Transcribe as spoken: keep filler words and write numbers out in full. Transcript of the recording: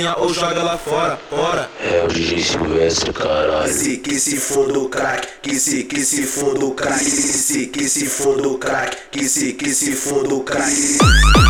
ou joga ela fora, fora. É o D J Silvestre, caralho. Que se, que se for do crack, que se, que se for do crack, que se, que se for do crack, que se, que se for do crack.